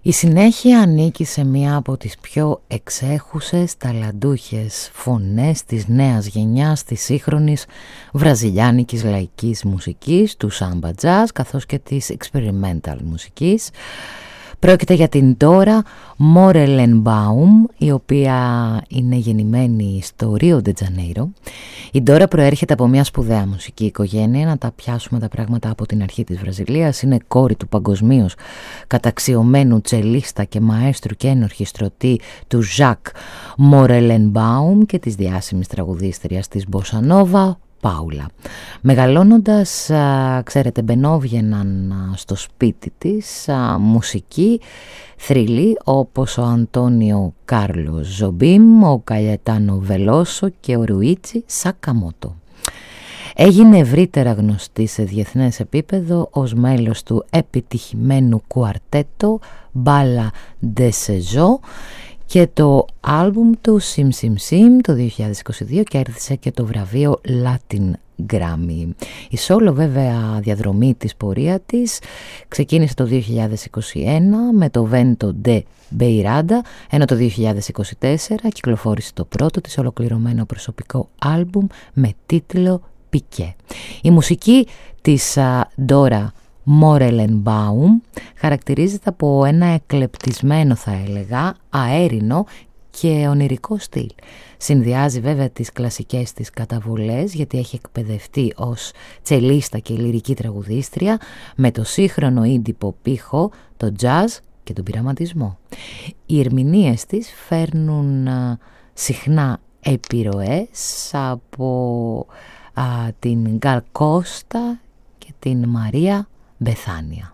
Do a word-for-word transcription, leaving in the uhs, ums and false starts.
Η συνέχεια ανήκει σε μία από τις πιο εξέχουσες, ταλαντούχες φωνές της νέας γενιάς της σύγχρονης βραζιλιάνικης λαϊκής μουσικής, του samba jazz καθώς και της experimental μουσικής. Πρόκειται για την Dora Morelenbaum, η οποία είναι γεννημένη στο Ρίο ντε Τζανέιρο. Η Dora προέρχεται από μια σπουδαία μουσική οικογένεια, να τα πιάσουμε τα πράγματα από την αρχή της Βραζιλίας. Είναι κόρη του παγκοσμίως καταξιωμένου τσελίστα και μαέστρου και ενορχιστρωτή του Jacques Morelenbaum και της διάσημης τραγουδίστριας της Bossa Nova, Πάουλα. Μεγαλώνοντας, α, ξέρετε, μπαινόβγαιναν α, στο σπίτι της α, μουσική θρυλή όπως ο Αντώνιο Κάρλος Ζομπίμ, ο Καγιετάνο Βελόσο και ο Ρουίτσι Σακαμότο. Έγινε ευρύτερα γνωστή σε διεθνές επίπεδο ως μέλος του επιτυχημένου κουαρτέτο Μπάλα ντε Σεζό, και το άλμπουμ του Sim Sim Sim το δύο χιλιάδες είκοσι δύο κέρδισε και το βραβείο Latin Grammy. Η solo βέβαια διαδρομή της πορεία της ξεκίνησε το δύο χιλιάδες είκοσι ένα με το Vento de Beirada, ενώ το δύο χιλιάδες είκοσι τέσσερα κυκλοφόρησε το πρώτο της ολοκληρωμένο προσωπικό άλμπουμ με τίτλο Πικέ. Η μουσική της Dora Morelenbaum χαρακτηρίζεται από ένα εκλεπτισμένο, θα έλεγα, αέρινο και ονειρικό στυλ. Συνδυάζει βέβαια τις κλασικές της καταβολές, γιατί έχει εκπαιδευτεί ως τσελίστα και λυρική τραγουδίστρια, με το σύγχρονο indie pop ήχο, το jazz και τον πειραματισμό. Οι ερμηνείες της φέρνουν α, συχνά επιρροές από α, την Gal Costa και την Μαρία Μπεθάνια.